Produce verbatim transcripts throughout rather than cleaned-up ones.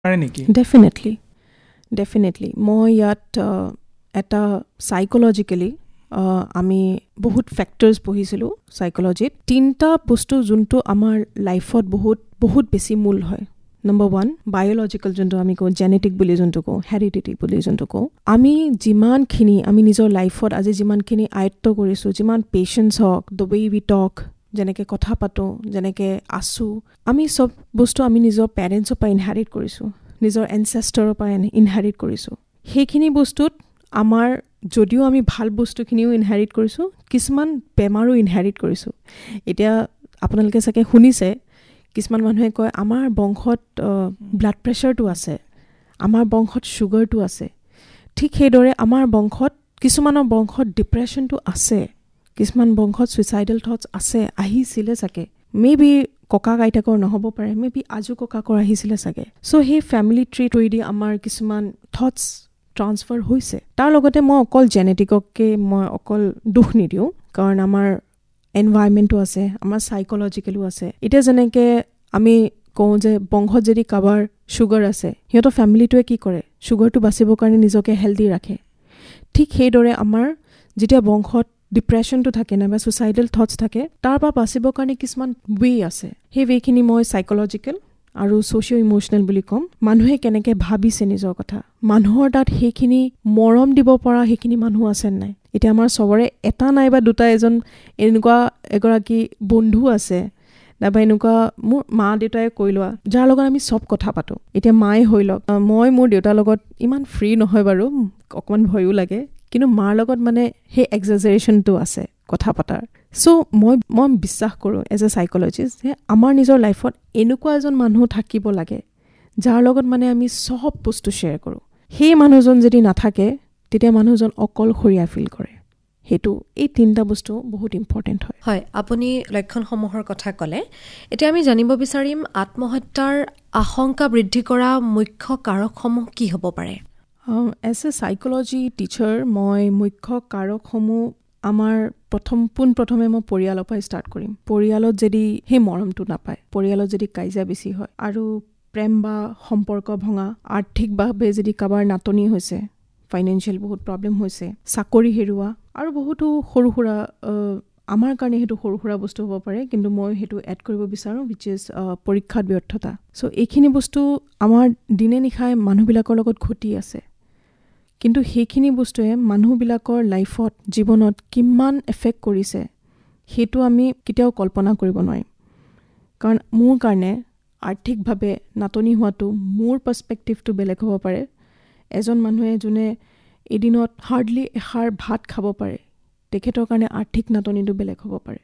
পাৰে নেকি? Definitely definitely মই ইয়াত এটা চাইকলজিকেলি আমি বহুত ফেক্টৰ্ছ পঢ়িছিলোঁ চাইকলজিত। তিনিটা বস্তু যোনটো আমাৰ লাইফত বহুত বহুত বেছি মূল হয়। নম্বৰ ওৱান বায়'লজিকেল, যোনটো আমি কওঁ জেনেটিক বুলি যোনটো কওঁ, হেৰিডিটি বুলি যোনটো কওঁ। আমি যিমানখিনি আমি নিজৰ লাইফত আজি যিমানখিনি আয়ত্ব কৰিছোঁ, যিমান পেচেঞ্চ হওক, দ্য ৱে উই টক, যেনেকৈ কথা পাতোঁ, যেনেকৈ আছোঁ, আমি চব বস্তু আমি নিজৰ পেৰেণ্টছৰ পৰা ইনহেৰিট কৰিছোঁ, নিজৰ এনচেষ্টাৰৰ পৰা ইনহেৰিট কৰিছোঁ। সেইখিনি বস্তুত আমাৰ যদিও আমি ভাল বস্তুখিনিও ইনহেৰিট কৰিছোঁ, কিছুমান বেমাৰো ইনহেৰিট কৰিছোঁ। এতিয়া আপোনালোকে চাগে শুনিছে কিছুমান মানুহে কয় আমাৰ বংশত ব্লাড প্ৰেছাৰটো আছে, আমাৰ বংশত ছুগাৰটো আছে। ঠিক সেইদৰে আমাৰ বংশত কিছুমানৰ বংশত ডিপ্ৰেশ্যনটো আছে, কিছুমান বংশত ছুইচাইডেল থটছ আছে, আহিছিলে চাগে। মে বি ককা আইতাকৰ নহ'ব পাৰে, মে বি আজু ককাকৰ আহিছিলে চাগে। চ' সেই ফেমিলি ট্ৰী থ্ৰুদি আমাৰ কিছুমান থটছ ট্ৰান্সফাৰ হৈছে। তাৰ লগতে মই অকল জেনেটিককে মই অকল দুখ নিদিওঁ, কাৰণ আমাৰ এনভাইৰমেণ্টটো আছে, আমাৰ চাইকলজিকেলো আছে। এতিয়া যেনেকৈ আমি কওঁ যে বংশত যদি কাৰোবাৰ ছুগাৰ আছে, সিহঁতৰ ফেমিলিটোৱে কি কৰে, ছুগাৰটো বাচিবৰ কাৰণে নিজকে হেল্ডি ৰাখে। ঠিক সেইদৰে আমাৰ যেতিয়া বংশত ডিপ্ৰেশ্যনটো থাকে নাইবা ছুইচাইডেল থটছ থাকে, তাৰ পৰা বাচিবৰ কাৰণে কিছুমান ৱে আছে। সেই ৱেখিনি মই চাইকলজিকেল আৰু ছ'চিঅ' ইম'চনেল বুলি ক'ম। মানুহে কেনেকৈ ভাবিছে নিজৰ কথা, মানুহৰ তাত সেইখিনি মৰম দিব পৰা সেইখিনি মানুহ আছে নাই। এতিয়া আমাৰ চবৰে এটা নাইবা দুটা এজন এনেকুৱা এগৰাকী বন্ধু আছে, নাইবা এনেকুৱা মোৰ মা দেউতাই কৈ লোৱা যাৰ লগত আমি চব কথা পাতোঁ। এতিয়া মায়ে হৈ লওক, মই মোৰ দেউতাৰ লগত ইমান ফ্ৰী নহয় বাৰু, অকণমান ভয়ো লাগে, কিন্তু মাৰ লগত মানে সেই এক্সাজাৰেশ্যনটো আছে কথা পতাৰ। চ' মই মই বিশ্বাস কৰোঁ এজ এ চাইকলজিষ্ট যে আমাৰ নিজৰ লাইফত এনেকুৱা এজন মানুহ থাকিব লাগে যাৰ লগত মানে আমি চব বস্তু শ্বেয়াৰ কৰোঁ। সেই মানুহজন যদি নাথাকে তেতিয়া মানুহজন অকলশৰীয়া ফিল কৰে। সেইটো এই তিনিটা বস্তু বহুত ইম্পৰ্টেণ্ট হয়। হয়, আপুনি লক্ষণসমূহৰ কথা ক'লে। এতিয়া আমি জানিব বিচাৰিম আত্মহত্যাৰ আশংকা বৃদ্ধি কৰা মুখ্য কাৰকসমূহ কি হ'ব পাৰে? এজ এ চাইকলজি টিচাৰ মই মুখ্য কাৰকসমূহ আমাৰ প্ৰথম পোনপ্ৰথমে মই পৰিয়ালৰ পৰা ষ্টাৰ্ট কৰিম। পৰিয়ালত যদি সেই মৰমটো নাপায়, পৰিয়ালত যদি কাজিয়া বেছি হয়, আৰু প্ৰেম বা সম্পৰ্ক ভঙা, আৰ্থিকভাৱে যদি কাৰোবাৰ নাটনি হৈছে, ফাইনেন্সিয়েল বহুত প্ৰব্লেম হৈছে, চাকৰি হেৰুওৱা, আৰু বহুতো সৰু সুৰা আমাৰ কাৰণে সেইটো সৰু সুৰা বস্তু হ'ব পাৰে, কিন্তু মই সেইটো এড কৰিব বিচাৰোঁ উইচ ইজ পৰীক্ষাত ব্যৰ্থতা। চ' এইখিনি বস্তু আমাৰ দিনে নিশাই মানুহবিলাকৰ লগত ঘটি আছে, কিন্তু সেইখিনি বস্তুৱে মানুহবিলাকৰ লাইফত জীৱনত কিমান এফেক্ট কৰিছে সেইটো আমি কেতিয়াও কল্পনা কৰিব নোৱাৰিম। কাৰণ মোৰ কাৰণে আৰ্থিকভাৱে নাটনি হোৱাটো মোৰ পাৰ্চপেক্টিভটো বেলেগ হ'ব পাৰে। এজন মানুহে যোনে এদিনত হাৰ্ডলি এষাৰ ভাত খাব পাৰে, তেখেতৰ কাৰণে আৰ্থিক নাটনিটো বেলেগ হ'ব পাৰে।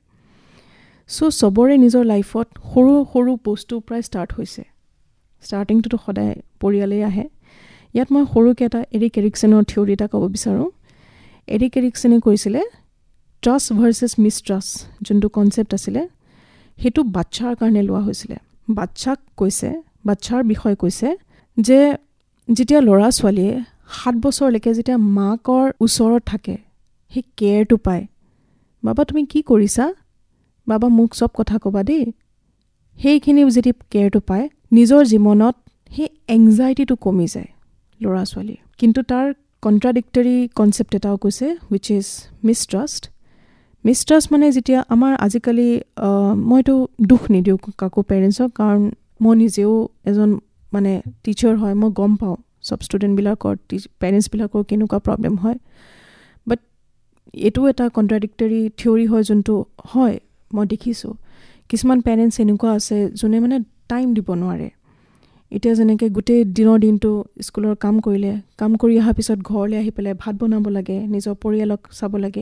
চ' চবৰে নিজৰ লাইফত সৰু সৰু বস্তুৰ পৰাই ষ্টাৰ্ট হৈছে। ষ্টাৰ্টিংটোতো সদায় পৰিয়ালেই আহে। ইয়াত মই সৰুকৈ এটা এৰিক এৰিকছনৰ থিয়ৰী এটা ক'ব বিচাৰোঁ। এৰিক এৰিকছনে কৈছিলে ট্ৰাষ্ট ভাৰ্চেছ মিষ্ট্ৰাষ্ট, যোনটো কনচেপ্ট আছিলে সেইটো বাচ্ছাৰ কাৰণে লোৱা হৈছিলে। বাচ্ছাক কৈছে, বাচ্ছাৰ বিষয়ে কৈছে যে যেতিয়া ল'ৰা ছোৱালীয়ে সাত বছৰলৈকে যেতিয়া মাকৰ ওচৰত থাকে, সেই কেয়াৰটো পায়, বাবা তুমি কি কৰিছা, বাবা মোক চব কথা ক'বা দেই, সেইখিনি যদি কেয়াৰটো পায়, নিজৰ জীৱনত সেই এংজাইটিটো কমি যায় ল'ৰা ছোৱালীৰ। কিন্তু তাৰ কণ্ট্ৰাডিক্টৰী কনচেপ্ট এটাও কৈছে উইচ ইজ মিষ্ট্ৰাষ্ট। মিষ্ট্ৰাষ্ট মানে যেতিয়া আমাৰ আজিকালি মইতো দুখ নিদিওঁ কাকো পেৰেণ্টছক, কাৰণ মই নিজেও এজন মানে টিচাৰ হয়, মই গম পাওঁ চব ষ্টুডেণ্টবিলাকৰ পেৰেণ্টছবিলাকৰ কেনেকুৱা প্ৰব্লেম হয়। বাট এইটো এটা কণ্ট্ৰাডিক্টৰী থিয়ৰী হয়, যোনটো হয় মই দেখিছোঁ। কিছুমান পেৰেণ্টছ এনেকুৱা আছে যোনে মানে টাইম দিব নোৱাৰে। এতিয়া যেনেকৈ গোটেই দিনৰ দিনটো স্কুলৰ কাম কৰিলে, কাম কৰি অহাৰ পিছত ঘৰলৈ আহি পেলাই ভাত বনাব লাগে, নিজৰ পৰিয়ালক চাব লাগে,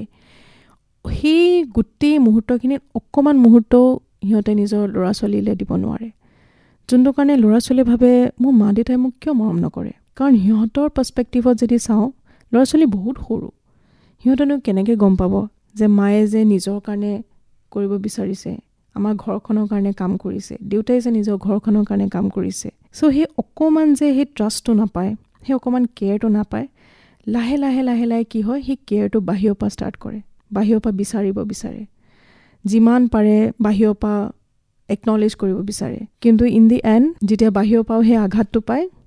সেই গোটেই মুহূৰ্তখিনিত অকণমান মুহূৰ্তও সিহঁতে নিজৰ ল'ৰা ছোৱালীলৈ দিব নোৱাৰে, যোনটো কাৰণে ল'ৰা ছোৱালীয়ে ভাবে মোৰ মা দেউতাই মোক কিয় মৰম নকৰে। কাৰণ সিহঁতৰ পাৰ্চপেক্টিভত যদি চাওঁ, ল'ৰা ছোৱালী বহুত সৰু, সিহঁতেনো কেনেকৈ গম পাব যে মায়ে যে নিজৰ কাৰণে কৰিব বিচাৰিছে, আমাৰ ঘৰখনৰ কাৰণে কাম কৰিছে, দেউতাই যে নিজৰ ঘৰখনৰ কাৰণে কাম কৰিছে। চ' সেই অকণমান যে সেই ট্ৰাষ্টটো নাপায়, সেই অকণমান কেয়াৰটো নাপায়, লাহে লাহে লাহে লাহে কি হয়, সেই কেয়াৰটো বাহিৰৰ পৰা ষ্টাৰ্ট কৰে, বাহিৰৰ পৰা বিচাৰিব বিচাৰে, যিমান পাৰে বাহিৰৰ পৰা একনলেজ কৰিব বিচাৰে। কিন্তু ইন দি এণ্ড যেতিয়া বাহিৰৰ পৰাও সেই আঘাতটো পায়,